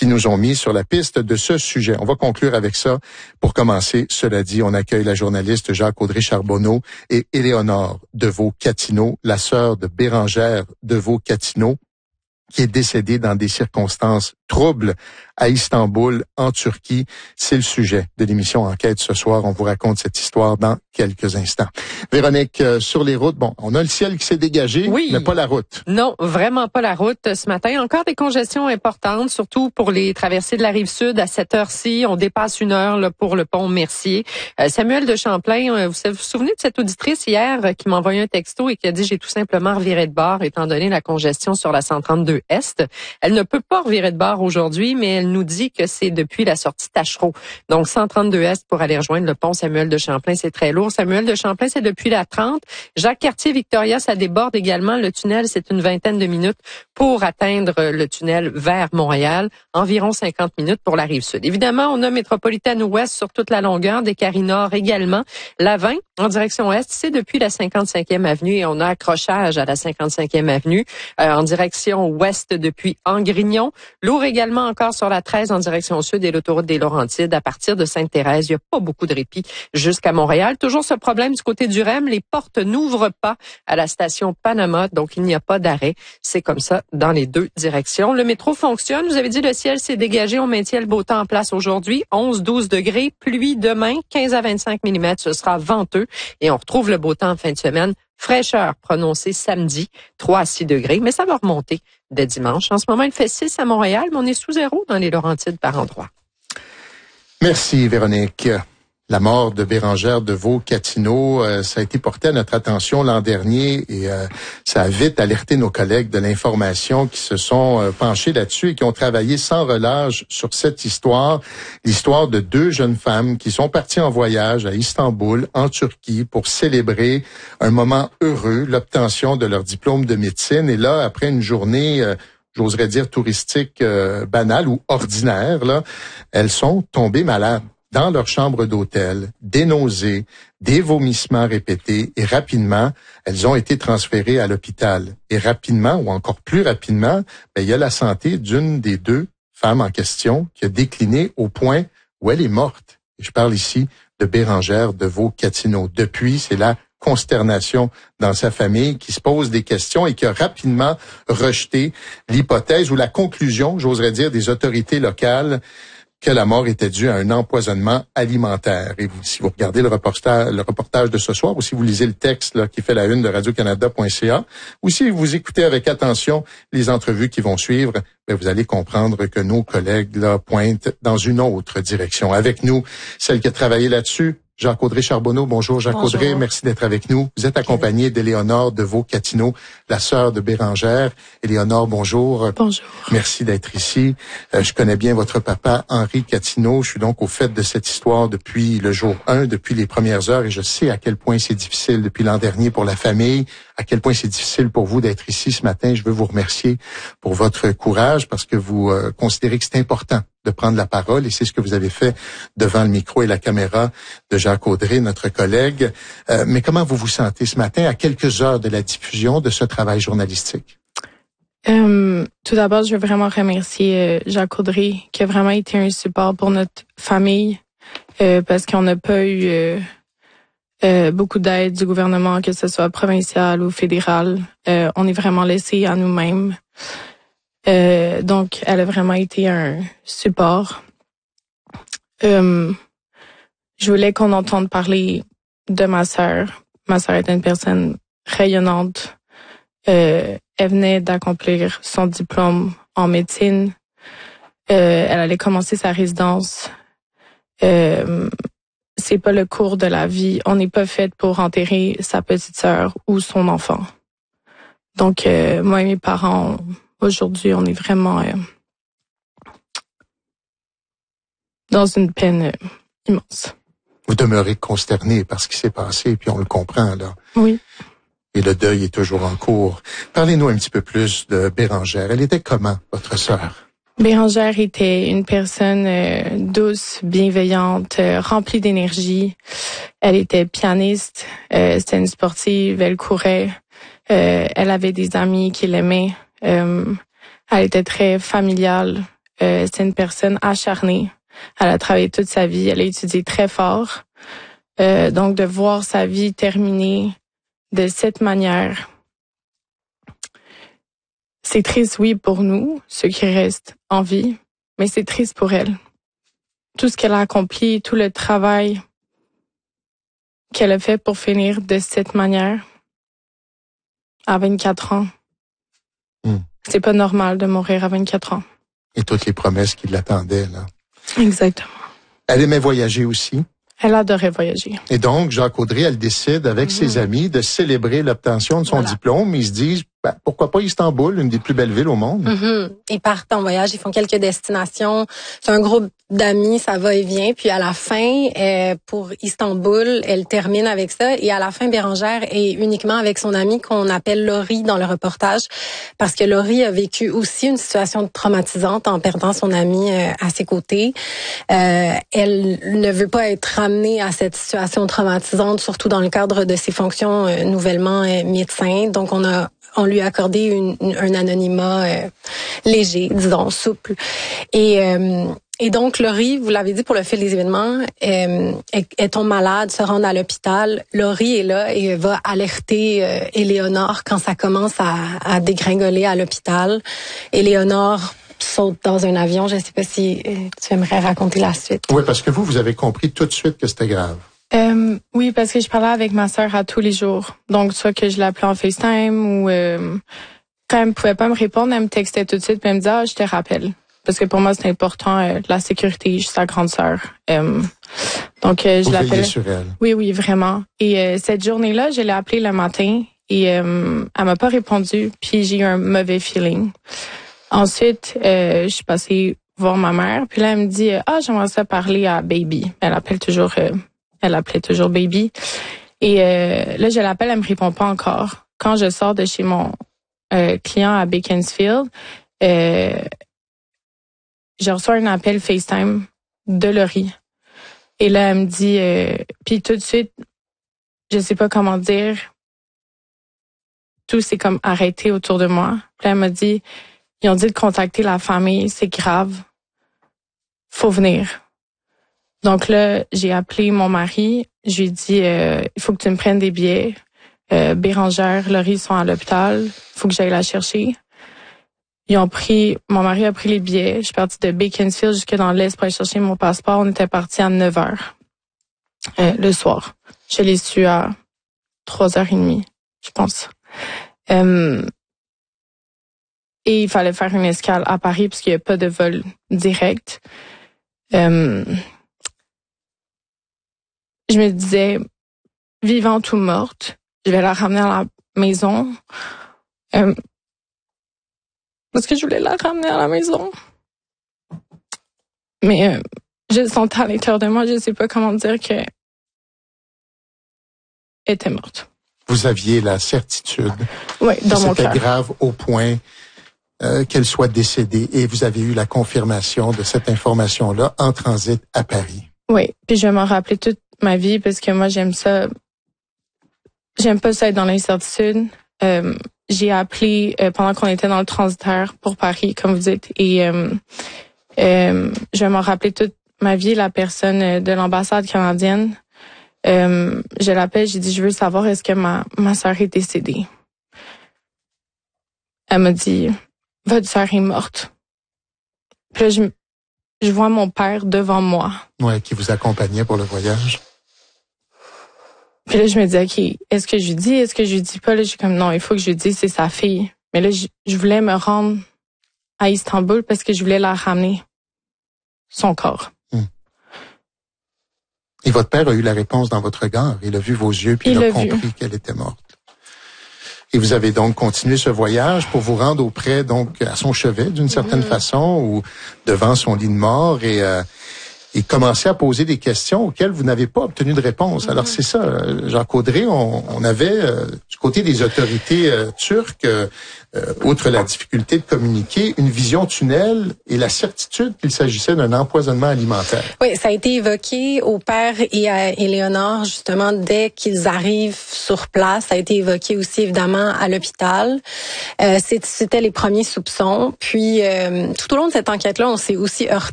qui nous ont mis sur la piste de ce sujet. On va conclure avec ça. Pour commencer, cela dit, on accueille la journaliste Jacques-Audrey Charbonneau et Éléonore Deveau-Cattineau, la sœur de Bérangère Deveau-Cattineau, qui est décédée dans des circonstances troubles à Istanbul, en Turquie. C'est le sujet de l'émission Enquête ce soir. On vous raconte cette histoire dans quelques instants. Véronique, sur les routes, bon, on a le ciel qui s'est dégagé, oui, mais pas la route. Non, vraiment pas la route ce matin. Encore des congestions importantes, surtout pour les traversées de la Rive-Sud. À cette heure-ci, on dépasse 1 heure là, pour le pont Mercier. Samuel de Champlain, vous vous souvenez de cette auditrice hier qui m'a envoyé un texto et qui a dit « J'ai tout simplement reviré de bord étant donné la congestion sur la 132 Est ». Elle ne peut pas revirer de bord aujourd'hui, mais elle nous dit que c'est depuis la sortie Tachereau. Donc 132 Est pour aller rejoindre le pont Samuel de Champlain, c'est très lourd. Samuel de Champlain, c'est depuis la 30. Jacques-Cartier-Victoria, ça déborde également. Le tunnel, c'est une vingtaine de minutes pour atteindre le tunnel vers Montréal. Environ 50 minutes pour la Rive-Sud. Évidemment, on a Métropolitaine Ouest sur toute la longueur, des Carrés Nord également. La 20, en direction Est, c'est depuis la 55e avenue et on a accrochage à la 55e avenue. En direction Ouest depuis Angrignon. Lourd également encore sur la 13 en direction Sud et l'autoroute des Laurentides à partir de Sainte-Thérèse. Il n'y a pas beaucoup de répit jusqu'à Montréal. Toujours ce problème du côté du REM, les portes n'ouvrent pas à la station Panama, donc il n'y a pas d'arrêt. C'est comme ça dans les deux directions. Le métro fonctionne. Vous avez dit le ciel s'est dégagé. On maintient le beau temps en place aujourd'hui. 11-12 degrés. Pluie demain. 15 à 25 mm. Ce sera venteux. Et on retrouve le beau temps en fin de semaine. Fraîcheur prononcée samedi, 3 à 6 degrés, mais ça va remonter dès dimanche. En ce moment, il fait 6 à Montréal, mais on est sous 0 dans les Laurentides par endroit. Merci, Véronique. La mort de Bérangère Deveau-Cattineau, ça a été porté à notre attention l'an dernier et ça a vite alerté nos collègues de l'information qui se sont penchés là-dessus et qui ont travaillé sans relâche sur cette histoire, l'histoire de 2 jeunes femmes qui sont parties en voyage à Istanbul, en Turquie, pour célébrer un moment heureux, l'obtention de leur diplôme de médecine. Et là, après une journée j'oserais dire touristique banale ou ordinaire, là, elles sont tombées malades dans leur chambre d'hôtel, des nausées, des vomissements répétés et rapidement, elles ont été transférées à l'hôpital. Et rapidement, ou encore plus rapidement, il y a la santé d'une des 2 femmes en question qui a décliné au point où elle est morte. Et je parle ici de Bérangère Deveau-Cattineau. Depuis, c'est la consternation dans sa famille qui se pose des questions et qui a rapidement rejeté l'hypothèse ou la conclusion, j'oserais dire, des autorités locales que la mort était due à un empoisonnement alimentaire. Et si vous regardez le reportage de ce soir, ou si vous lisez le texte là, qui fait la une de radiocanada.ca, ou si vous écoutez avec attention les entrevues qui vont suivre, vous allez comprendre que nos collègues là pointent dans une autre direction. Avec nous, celle qui a travaillé là-dessus, Jacques-Audrey Charbonneau. Bonjour Jacques-Audrey, merci d'être avec nous. Vous êtes accompagnée d'Éléonore Deveau-Cattineau, la sœur de Bérangère. Éléonore, bonjour. Bonjour. Merci d'être ici. Je connais bien votre papa, Henri Cattineau. Je suis donc au fait de cette histoire depuis le jour 1, depuis les premières heures, et je sais à quel point c'est difficile depuis l'an dernier pour la famille, à quel point c'est difficile pour vous d'être ici ce matin. Je veux vous remercier pour votre courage parce que vous considérez que c'est important de prendre la parole et c'est ce que vous avez fait devant le micro et la caméra de Jacques-Audrey, notre collègue. Mais comment vous vous sentez ce matin à quelques heures de la diffusion de ce travail journalistique? Tout d'abord, je veux vraiment remercier Jacques-Audrey qui a vraiment été un support pour notre famille parce qu'on n'a pas eu beaucoup d'aide du gouvernement, que ce soit provincial ou fédéral. On est vraiment laissés à nous-mêmes. Donc, elle a vraiment été un support. Je voulais qu'on entende parler de ma sœur. Ma sœur est une personne rayonnante. Elle venait d'accomplir son diplôme en médecine. Elle allait commencer sa résidence. C'est pas le cours de la vie. On n'est pas fait pour enterrer sa petite sœur ou son enfant. Donc, moi et mes parents, aujourd'hui, on est vraiment dans une peine immense. Vous demeurez consterné par ce qui s'est passé, puis on le comprend, là. Oui. Et le deuil est toujours en cours. Parlez-nous un petit peu plus de Bérangère. Elle était comment, votre sœur? Bérangère était une personne douce, bienveillante, remplie d'énergie. Elle était pianiste, c'était une sportive, elle courait. Elle avait des amis qui l'aimaient. Elle était très familiale. c'est une personne acharnée. Elle a travaillé toute sa vie, elle a étudié très fort. Donc, de voir sa vie terminée de cette manière, c'est triste, oui, pour nous, ceux qui restent en vie, mais c'est triste pour elle. Tout ce qu'elle a accompli, tout le travail qu'elle a fait pour finir de cette manière, à 24 ans. C'est pas normal de mourir à 24 ans. Et toutes les promesses qui l'attendaient, là. Exactement. Elle aimait voyager aussi. Elle adorait voyager. Et donc, Jacques Audry, elle décide avec ses amis de célébrer l'obtention de son diplôme. Ils se disent, pourquoi pas Istanbul, une des plus belles villes au monde? Ils partent en voyage, ils font quelques destinations. C'est un groupe d'amis, ça va et vient. Puis à la fin, pour Istanbul, elle termine avec ça. Et à la fin, Bérengère est uniquement avec son amie qu'on appelle Laurie dans le reportage. Parce que Laurie a vécu aussi une situation traumatisante en perdant son amie à ses côtés. Elle ne veut pas être ramenée à cette situation traumatisante, surtout dans le cadre de ses fonctions nouvellement médecin. Donc on lui a accordé un anonymat léger, disons, souple. Et donc, Laurie, vous l'avez dit pour le fil des événements, elle tombe malade, se rend à l'hôpital. Laurie est là et va alerter Éléonore quand ça commence à dégringoler à l'hôpital. Éléonore saute dans un avion. Je ne sais pas si tu aimerais raconter la suite. Oui, parce que vous avez compris tout de suite que c'était grave. Oui, parce que je parlais avec ma sœur à tous les jours. Donc, soit que je l'appelais en FaceTime ou quand elle ne pouvait pas me répondre, elle me textait tout de suite et elle me disait « je te rappelle ». Parce que pour moi, c'est important, la sécurité, je suis sa grande sœur. Donc, je l'appelle. Sur elle. Oui, vraiment. Et cette journée-là, je l'ai appelée le matin et elle m'a pas répondu, puis j'ai eu un mauvais feeling. Ensuite, je suis passée voir ma mère, puis là, elle me dit « j'aimerais ça parler à Baby ». Elle appelait toujours Baby. Et là, je l'appelle, elle me répond pas encore. Quand je sors de chez mon client à Beaconsfield, je reçois un appel FaceTime de Laurie. Et là, elle me dit, puis tout de suite, je sais pas comment dire, tout s'est comme arrêté autour de moi. Puis là, elle m'a dit, ils ont dit de contacter la famille, c'est grave, faut venir. Donc là, j'ai appelé mon mari, je lui ai dit, il faut que tu me prennes des billets. Bérengère, Laurie sont à l'hôpital, il faut que j'aille la chercher. Mon mari a pris les billets. Je suis partie de Beaconsfield jusque dans l'Est pour aller chercher mon passeport. On était partis à 9h le soir. Je l'ai su à 3h30, je pense. Et il fallait faire une escale à Paris parce qu'il n'y a pas de vol direct. Je me disais, vivante ou morte, je vais la ramener à la maison. Parce que je voulais la ramener à la maison. Mais je sentais à l'intérieur de moi, je ne sais pas comment dire qu'elle était morte. Vous aviez la certitude dans mon cœur. C'était grave au point qu'elle soit décédée et vous avez eu la confirmation de cette information-là en transit à Paris. Oui, puis je vais m'en rappeler toute ma vie parce que moi, j'aime ça. J'aime pas ça être dans l'incertitude. J'ai appelé pendant qu'on était dans le transitaire pour Paris, comme vous dites, et je vais m'en rappeler toute ma vie, la personne de l'ambassade canadienne. Je l'appelle, j'ai dit, je veux savoir est-ce que ma sœur est décédée. Elle m'a dit, votre sœur est morte. Puis là, je vois mon père devant moi. Ouais, qui vous accompagnait pour le voyage. Puis là, je me dis, OK, est-ce que je lui dis, est-ce que je lui dis pas? Là, je suis comme, non, il faut que je lui dise, c'est sa fille. Mais là, je voulais me rendre à Istanbul parce que je voulais la ramener, son corps. Et votre père a eu la réponse dans votre regard. Il a vu vos yeux, puis il a compris qu'elle était morte. Et vous avez donc continué ce voyage pour vous rendre auprès, donc, à son chevet, d'une certaine façon, ou devant son lit de mort. Et et commencer à poser des questions auxquelles vous n'avez pas obtenu de réponse. Alors c'est ça, Jacques Audrey, on avait du côté des autorités turques, outre la difficulté de communiquer, une vision tunnel et la certitude qu'il s'agissait d'un empoisonnement alimentaire. Oui, ça a été évoqué au père et à Éléonore, justement, dès qu'ils arrivent sur place. Ça a été évoqué aussi, évidemment, à l'hôpital. C'était les premiers soupçons. Puis, tout au long de cette enquête-là, on s'est aussi heurté